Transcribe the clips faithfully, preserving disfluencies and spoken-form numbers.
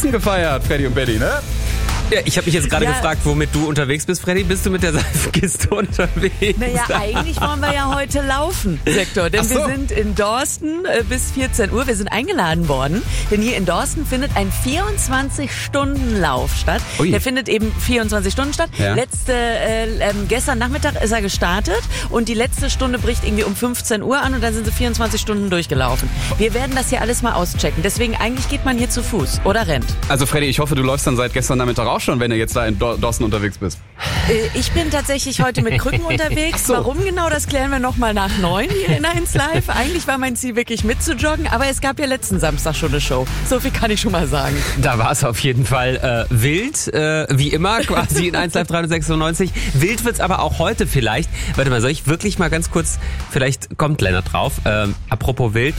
Dorsten gefeiert, Freddy und Benny, ne? Ja, ich habe mich jetzt gerade Ja. gefragt, womit du unterwegs bist, Freddy. Bist du mit der Seifenkiste unterwegs? Naja, eigentlich wollen wir ja heute laufen, Sektor, denn Ach so. wir sind in Dorsten äh, bis vierzehn Uhr. Wir sind eingeladen worden, denn hier in Dorsten findet ein vierundzwanzig-Stunden-Lauf statt. Ui. Der findet eben vierundzwanzig Stunden statt. Ja. Letzte, äh, ähm, gestern Nachmittag ist er gestartet und die letzte Stunde bricht irgendwie um fünfzehn Uhr an und dann sind sie vierundzwanzig Stunden durchgelaufen. Wir werden das hier alles mal auschecken. Deswegen eigentlich geht man hier zu Fuß oder rennt. Also Freddy, ich hoffe, du läufst dann seit gestern Nachmittag auch schon, wenn du jetzt da in Dor- Dorsten unterwegs bist. Äh, Ich bin tatsächlich heute mit Krücken unterwegs. so. Warum genau, das klären wir nochmal nach neun hier in eins Live. Eigentlich war mein Ziel wirklich mitzujoggen, aber es gab ja letzten Samstag schon eine Show. So viel kann ich schon mal sagen. Da war es auf jeden Fall äh, wild, äh, wie immer, quasi in eins Live dreihundertsechsundneunzig. Wild wird's aber auch heute vielleicht. Warte mal, soll ich wirklich mal ganz kurz, vielleicht kommt Lennart drauf, ähm, apropos wild.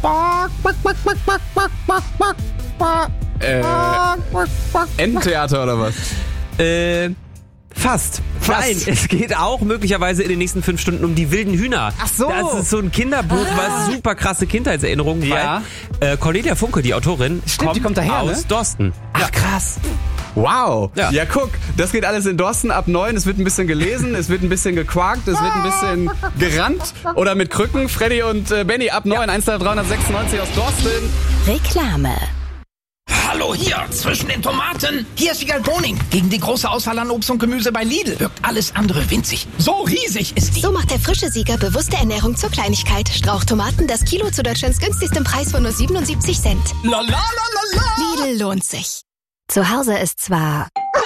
Äh, Ententheater oder was? Äh, fast. Fast. Nein, es geht auch möglicherweise in den nächsten fünf Stunden um die wilden Hühner. Ach so. Das ist so ein Kinderbuch, Ah. was super krasse Kindheitserinnerungen Ja. weil, äh, Cornelia Funke, die Autorin, Stimmt, die kommt daher, aus ne? Dorsten. Ach krass. Wow. Ja. Ja. guck, das geht alles in Dorsten ab neun. Es wird ein bisschen gelesen, es wird ein bisschen gequakt, es wird ein bisschen gerannt. Oder mit Krücken. Freddy und äh, Benny ab neun, eins Live dreihundertsechsundneunzig aus Dorsten. Reklame. Hallo hier, zwischen den Tomaten. Hier ist Vigal Boning. Gegen die große Auswahl an Obst und Gemüse bei Lidl wirkt alles andere winzig. So riesig ist die. So macht der frische Sieger bewusste Ernährung zur Kleinigkeit. Strauchtomaten, das Kilo zu Deutschlands günstigstem Preis von nur siebenundsiebzig Cent. La la la la la. Lidl lohnt sich. Zu Hause ist zwar...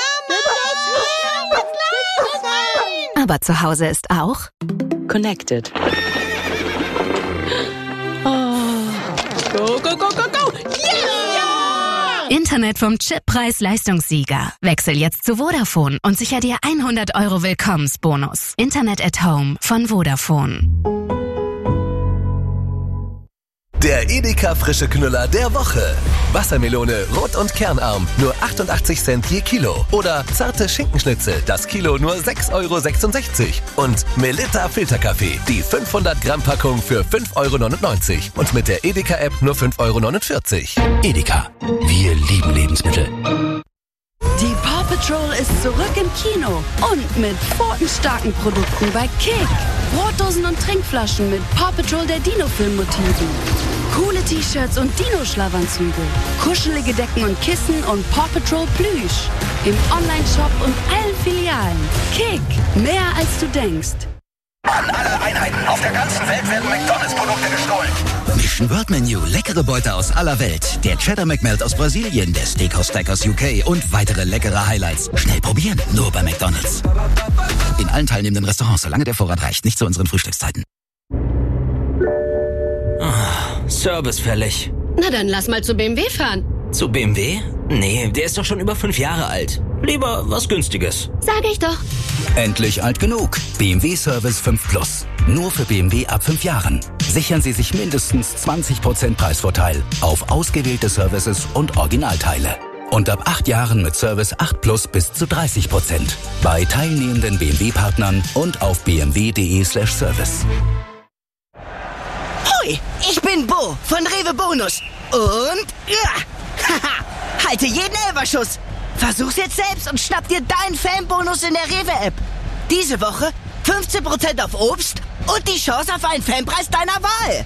Aber zu Hause ist auch... Connected. Go, go, go, go, go! Internet vom Chip Preis-Leistungssieger. Wechsel jetzt zu Vodafone und sicher dir hundert Euro Willkommensbonus. Internet at Home von Vodafone. Der Edeka frische Knüller der Woche. Wassermelone, rot und kernarm, nur achtundachtzig Cent je Kilo. Oder zarte Schinkenschnitzel, das Kilo nur sechs Euro sechsundsechzig. Und Melitta Filterkaffee, die fünfhundert Gramm Packung für fünf Euro neunundneunzig. Und mit der Edeka-App nur fünf Euro neunundvierzig. Edeka, wir lieben Lebensmittel. Die Paw Patrol ist zurück im Kino und mit pfotenstarken Produkten bei Kick. Brotdosen und Trinkflaschen mit Paw Patrol der Dino-Film-Motiven. Coole T-Shirts und Dino-Schlafanzüge. Kuschelige Decken und Kissen und Paw Patrol Plüsch. Im Online-Shop und allen Filialen. Kick, mehr als du denkst. An alle Einheiten auf der ganzen Welt werden McDonalds-Produkte gestohlen. Mission World Menu, leckere Beute aus aller Welt. Der Cheddar McMelt aus Brasilien, der Steakhouse Stack aus U K und weitere leckere Highlights. Schnell probieren, nur bei McDonalds. In allen teilnehmenden Restaurants, solange der Vorrat reicht, nicht zu unseren Frühstückszeiten. Service fällig. Na dann lass mal zu B M W fahren. Zu B M W? Nee, der ist doch schon über fünf Jahre alt. Lieber was Günstiges. Sag ich doch. Endlich alt genug. B M W Service fünf Plus. Nur für B M W ab fünf Jahren. Sichern Sie sich mindestens zwanzig Prozent Preisvorteil auf ausgewählte Services und Originalteile. Und ab acht Jahren mit Service acht Plus bis zu dreißig Prozent. Bei teilnehmenden B M W-Partnern und auf b m w punkt d e slash service. Hoi, ich bin Bo von Rewe Bonus. Und ja, haha, halte jeden Elberschuss. Versuch's jetzt selbst und schnapp dir deinen Fanbonus in der Rewe-App. Diese Woche fünfzehn Prozent auf Obst und die Chance auf einen Fanpreis deiner Wahl.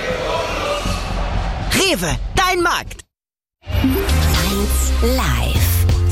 Rewe, dein Markt. eins Live.